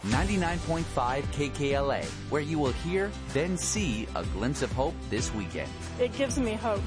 99.5 KKLA, where you will hear, then see a glimpse of hope this weekend. It gives me hope.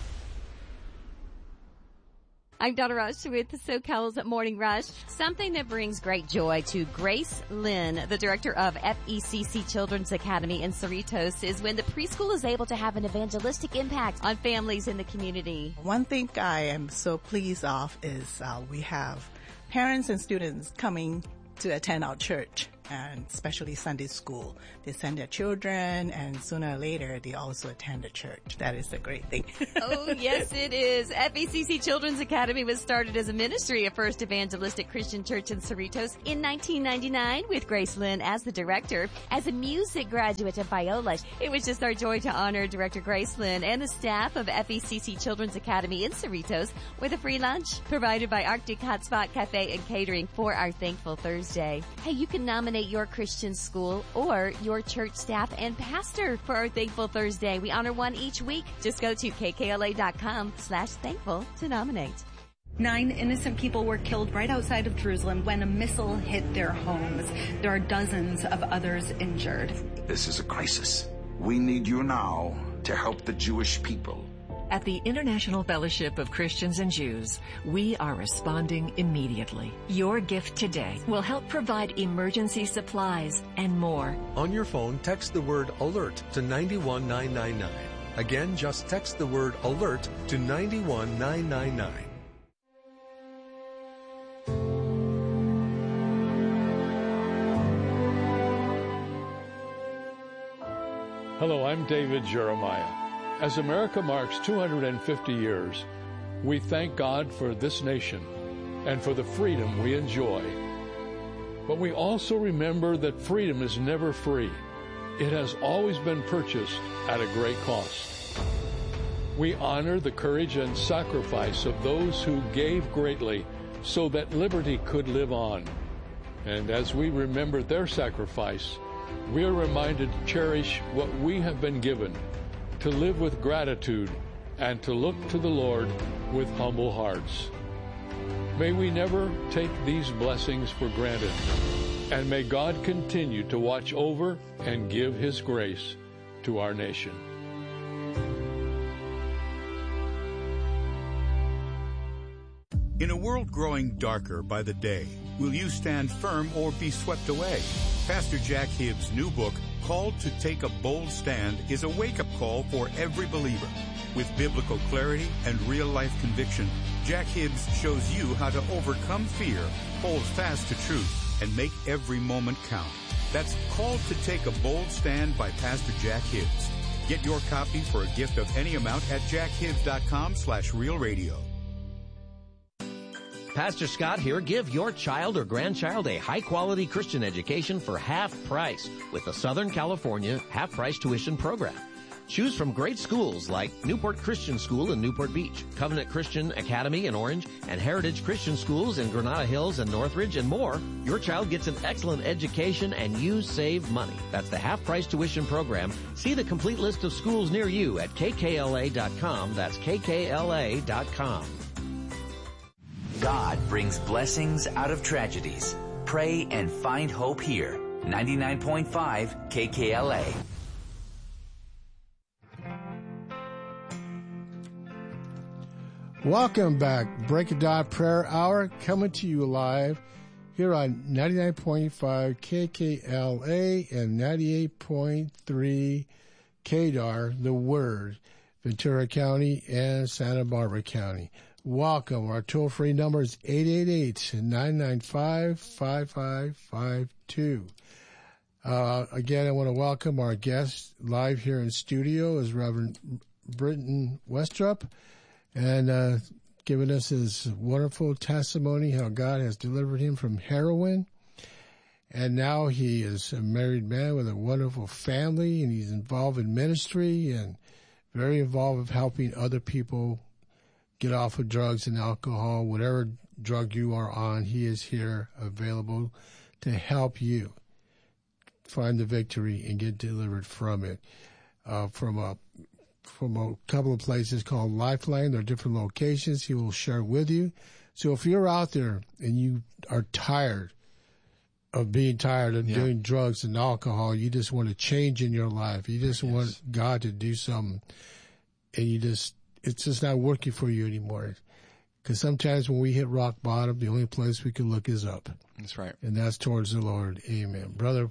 I'm Donna Rush with SoCal's Morning Rush. Something that brings great joy to Grace Lynn, the director of FECC Children's Academy in Cerritos, is when the preschool is able to have an evangelistic impact on families in the community. One thing I am so pleased of is we have parents and students coming to attend our church, and especially Sunday school. They send their children, and sooner or later, they also attend the church. That is a great thing. Oh, yes, it is. FECC Children's Academy was started as a ministry of First Evangelistic Christian Church in Cerritos in 1999 with Grace Lynn as the director. As a music graduate of Biola, it was just our joy to honor Director Grace Lynn and the staff of FECC Children's Academy in Cerritos with a free lunch provided by Arctic Hotspot Cafe and Catering for our Thankful Thursday. Hey, you can nominate your Christian school or your church staff and pastor for our Thankful Thursday. We honor one each week. Just go to kkla.com/thankful to nominate. 9 innocent people were killed right outside of Jerusalem when a missile hit their homes. There are dozens of others injured. This is a crisis. We need you now to help the Jewish people. At the International Fellowship of Christians and Jews, we are responding immediately. Your gift today will help provide emergency supplies and more. On your phone, text the word ALERT to 91999. Again, just text the word ALERT to 91999. Hello, I'm David Jeremiah. As America marks 250 years, we thank God for this nation and for the freedom we enjoy. But we also remember that freedom is never free. It has always been purchased at a great cost. We honor the courage and sacrifice of those who gave greatly so that liberty could live on. And as we remember their sacrifice, we are reminded to cherish what we have been given, to live with gratitude, and to look to the Lord with humble hearts. May we never take these blessings for granted, and may God continue to watch over and give His grace to our nation. In a world growing darker by the day, will you stand firm or be swept away? Pastor Jack Hibbs' new book, Called to Take a Bold Stand, is a wake-up call for every believer. With biblical clarity and real-life conviction, Jack Hibbs shows you how to overcome fear, hold fast to truth, and make every moment count. That's Called to Take a Bold Stand by Pastor Jack Hibbs. Get your copy for a gift of any amount at jackhibbs.com/realradio. Pastor Scott here. Give your child or grandchild a high-quality Christian education for half price with the Southern California half-price tuition program. Choose from great schools like Newport Christian School in Newport Beach, Covenant Christian Academy in Orange, and Heritage Christian Schools in Granada Hills and Northridge, and more. Your child gets an excellent education and you save money. That's the half-price tuition program. See the complete list of schools near you at kkla.com. That's kkla.com. God brings blessings out of tragedies. Pray and find hope here. 99.5 KKLA. Welcome back. Break of Dawn Prayer Hour coming to you live here on 99.5 KKLA and 98.3 KDAR, The Word, Ventura County and Santa Barbara County. Welcome. Our toll-free number is 888-995-5552. Again, I want to welcome our guest live here in studio is Reverend Britton Westrup, and giving us his wonderful testimony how God has delivered him from heroin. And now he is a married man with a wonderful family, and he's involved in ministry and very involved with helping other people get off of drugs and alcohol. Whatever drug you are on, he is here available to help you find the victory and get delivered from it. From a couple of places called Lifeline. There are different locations he will share with you. So if you're out there and you are tired of being tired of doing drugs and alcohol. You just want to change in your life. You just want God to do something, and it's just not working for you anymore. Because sometimes when we hit rock bottom, the only place we can look is up. That's right. And that's towards the Lord. Amen. Brother,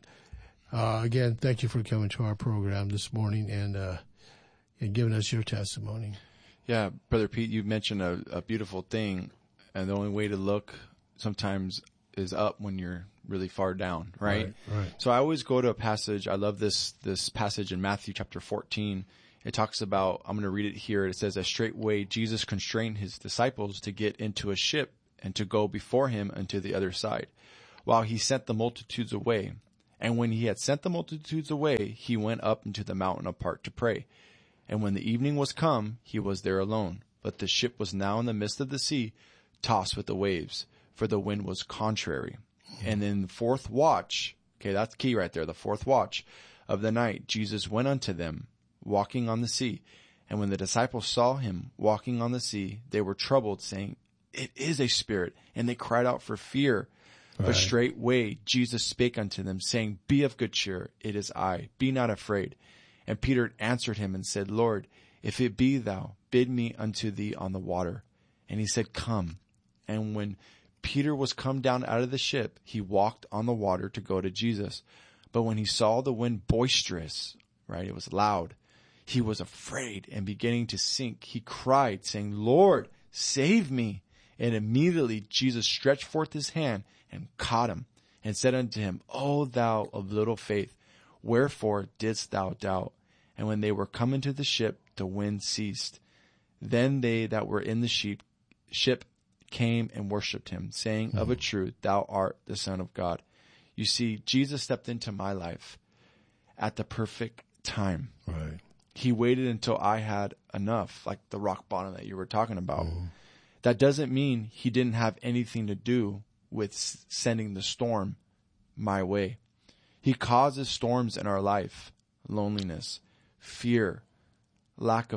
again, thank you for coming to our program this morning and giving us your testimony. Yeah, Brother Pete, you mentioned a beautiful thing, and the only way to look sometimes is up when you're really far down, right? Right. So I always go to a passage. I love this passage in Matthew chapter 14. It talks about, I'm going to read it here. It says, "A straightway Jesus constrained his disciples to get into a ship and to go before him unto the other side, while he sent the multitudes away. And when he had sent the multitudes away, he went up into the mountain apart to pray. And when the evening was come, he was there alone. But the ship was now in the midst of the sea, tossed with the waves, for the wind was contrary. And in the fourth watch," okay, that's key right there, the fourth watch of the night, "Jesus went unto them, walking on the sea. And when the disciples saw him walking on the sea, they were troubled, saying, It is a spirit. And they cried out for fear. Right. But straightway Jesus spake unto them, saying, Be of good cheer, it is I, be not afraid. And Peter answered him and said, Lord, if it be thou, bid me unto thee on the water. And he said, Come. And when Peter was come down out of the ship, he walked on the water to go to Jesus. But when he saw the wind boisterous," right, it was loud, "he was afraid, and beginning to sink, he cried, saying, Lord, save me. And immediately Jesus stretched forth his hand and caught him, and said unto him, O thou of little faith, wherefore didst thou doubt? And when they were come into the ship, the wind ceased. Then they that were in the ship came and worshipped him, saying, Of a truth, thou art the Son of God." You see, Jesus stepped into my life at the perfect time. Right. He waited until I had enough, like the rock bottom that you were talking about. That doesn't mean he didn't have anything to do with sending the storm my way. He causes storms in our life, loneliness, fear, lack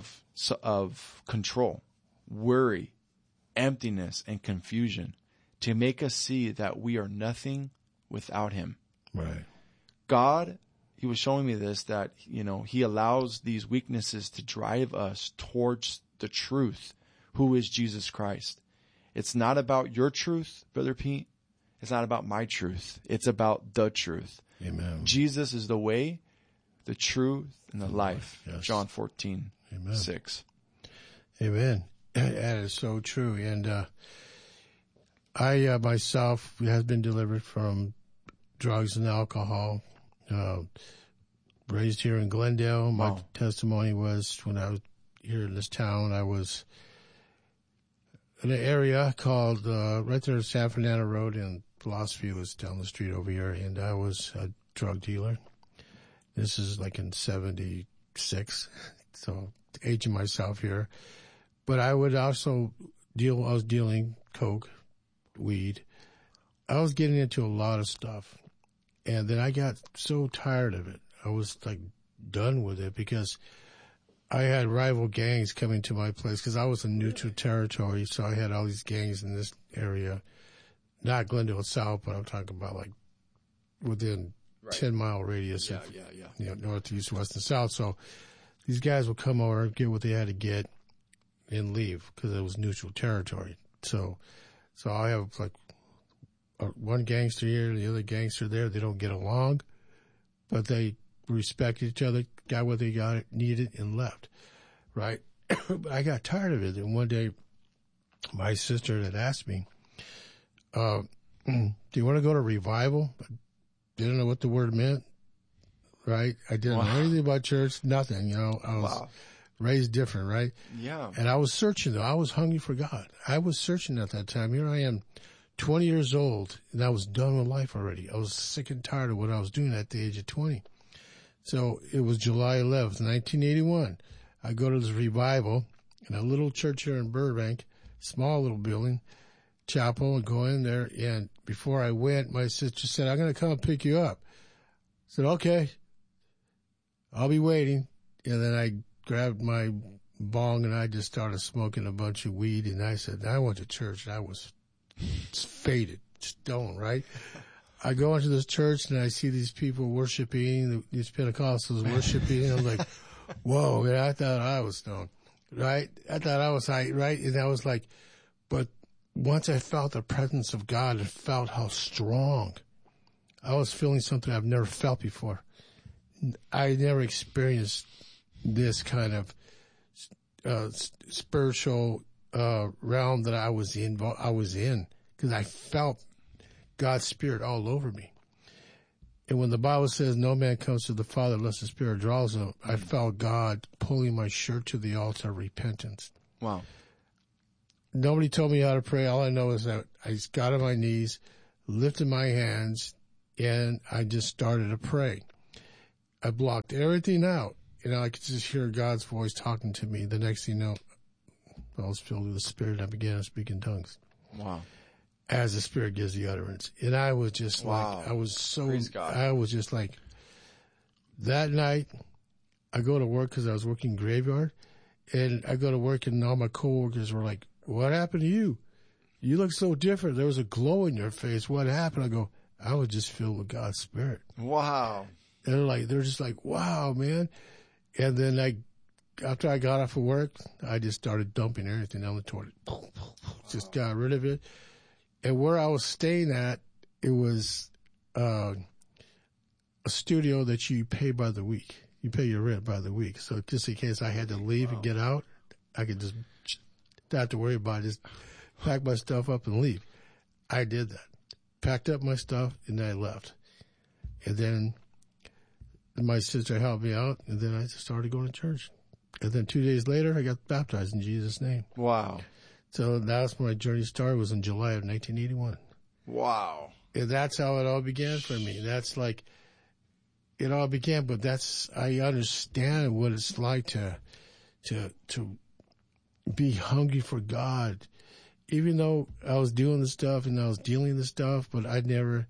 of control, worry, emptiness, and confusion, to make us see that we are nothing without him. Right. God, he was showing me this, that, he allows these weaknesses to drive us towards the truth, who is Jesus Christ. It's not about your truth, Brother Pete. It's not about my truth. It's about the truth. Amen. Jesus is the way, the truth, and the life. Yes. John 14, Amen. 6. Amen. That is so true. And I myself has been delivered from drugs and alcohol. Raised here in Glendale. My testimony was when I was here in this town, I was in an area called right there on San Fernando Road, and Philosophy was down the street over here, and I was a drug dealer. This is like in 76, so aging myself here. But I would also I was dealing coke, weed. I was getting into a lot of stuff. And then I got so tired of it. I was like done with it because I had rival gangs coming to my place because I was in neutral territory. So I had all these gangs in this area, not Glendale South, but I'm talking about like within 10-mile radius of north, east, west, and south. So these guys would come over, get what they had to get, and leave because it was neutral territory. So I have like one gangster here, the other gangster there. They don't get along, but they respect each other, got what they needed, and left. Right? But I got tired of it. And one day, my sister had asked me, do you want to go to revival? I didn't know what the word meant. Right? I didn't know anything about church, nothing. I was raised different, right? Yeah. And I was searching, though. I was hungry for God. I was searching at that time. Here I am, 20 years old, and I was done with life already. I was sick and tired of what I was doing at the age of 20. So it was July 11th, 1981. I go to this revival in a little church here in Burbank, small little building, chapel, and go in there. And before I went, my sister said, I'm going to come and pick you up. I said, okay, I'll be waiting. And then I grabbed my bong and I just started smoking a bunch of weed. And I said, I went to church. And I was faded, stone, right? I go into this church and I see these people worshiping, these Pentecostals worshiping, and I'm like, whoa, man, I thought I was stoned, right? I thought I was high, right? And I was like, but once I felt the presence of God and felt how strong, I was feeling something I've never felt before. I never experienced this kind of spiritual realm that I was in, because I felt God's Spirit all over me. And when the Bible says no man comes to the Father unless the Spirit draws him, I felt God pulling my shirt to the altar of repentance. Wow. Nobody told me how to pray. All I know is that I just got on my knees, lifted my hands, and I just started to pray. I blocked everything out, and I could just hear God's voice talking to me. The next thing you know, I was filled with the Spirit, and I began to speak in tongues. Wow. As the Spirit gives the utterance. And I was just like, I was just like, that night, I go to work because I was working graveyard, and I go to work, and all my coworkers were like, what happened to you? You look so different. There was a glow in your face. What happened? I go, I was just filled with God's Spirit. Wow. And they're just like, wow, man. And then after I got off of work, I just started dumping everything down the toilet. Just got rid of it. And where I was staying at, it was a studio that you pay by the week. You pay your rent by the week. So just in case I had to leave and get out, I could just not have to worry about it. Just pack my stuff up and leave. I did that. Packed up my stuff, and then I left. And then my sister helped me out, and then I just started going to church. And then 2 days later, I got baptized in Jesus' name. Wow. So that's when my journey started, was in July of 1981. Wow. And that's how it all began for me. That's like, it all began, but I understand what it's like to be hungry for God. Even though I was doing the stuff and I was dealing the stuff, but I never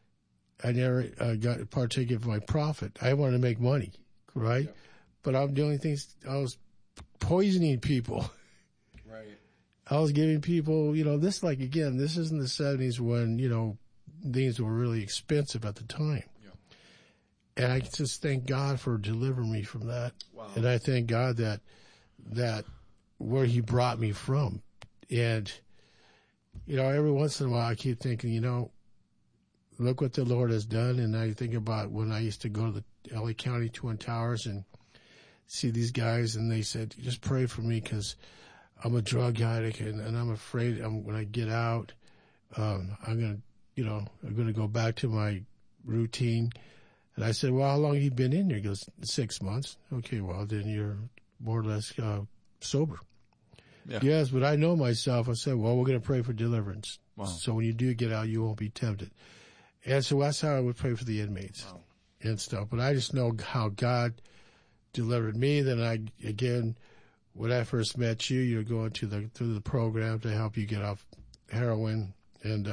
got partaken of my profit. I wanted to make money, right? Yeah. But I'm doing things, I was poisoning people. Right. I was giving people, this isn't the 70s when, things were really expensive at the time. Yeah. And I just thank God for delivering me from that. Wow. And I thank God that where he brought me from. And, every once in a while I keep thinking, look what the Lord has done. And I think about when I used to go to the LA County Twin Towers and see these guys, and they said, just pray for me because I'm a drug addict and I'm afraid when I get out, I'm going to go back to my routine. And I said, well, how long have you been in here? He goes, 6 months. Okay, well, then you're more or less sober. Yeah. Yes, but I know myself. I said, well, we're going to pray for deliverance. Wow. So when you do get out, you won't be tempted. And so that's how I would pray for the inmates and stuff. But I just know how God delivered me. Then when I first met you, you're going through the program to help you get off heroin. And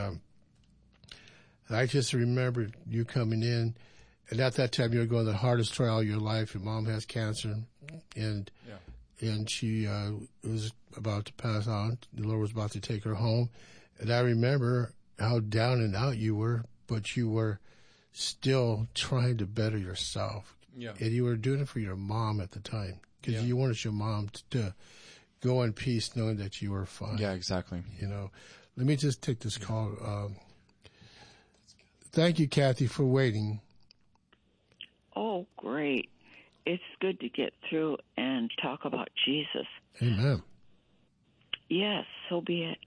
I just remember you coming in. And at that time, you were going the hardest trial of your life. Your mom has cancer. And she was about to pass on. The Lord was about to take her home. And I remember how down and out you were, but you were still trying to better yourself. Yeah. And you were doing it for your mom at the time because you wanted your mom to go in peace knowing that you were fine. Yeah, exactly. Let me just take this call. Thank you, Kathy, for waiting. Oh, great. It's good to get through and talk about Jesus. Amen. Yes, so be it.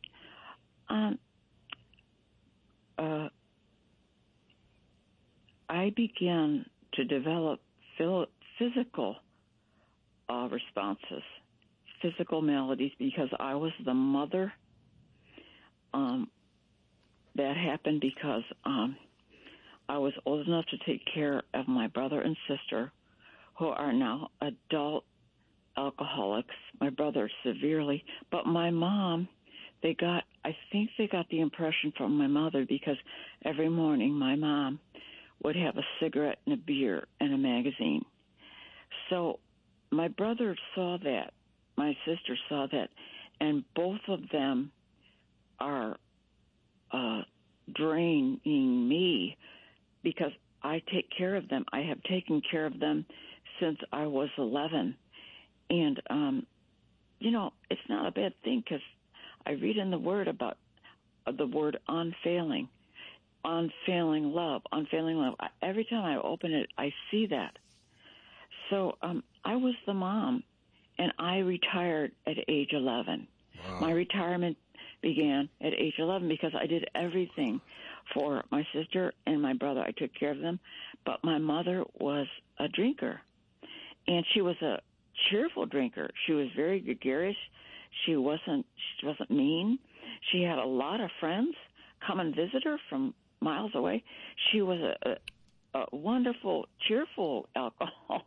I began to develop physical responses, physical maladies, because I was the mother. That happened because I was old enough to take care of my brother and sister, who are now adult alcoholics. My brother severely, but my mom, I think they got the impression from my mother because every morning my mom would have a cigarette and a beer and a magazine. So my brother saw that, my sister saw that, and both of them are draining me because I take care of them. I have taken care of them since I was 11. And, it's not a bad thing because I read in the Word about the word unfailing love. Every time I open it, I see that. So I was the mom, and I retired at age 11. Wow. My retirement began at age 11 because I did everything for my sister and my brother. I took care of them. But my mother was a drinker, and she was a cheerful drinker. She was very gregarious. She wasn't mean. She had a lot of friends come and visit her from miles away. She was a wonderful, cheerful alcoholic.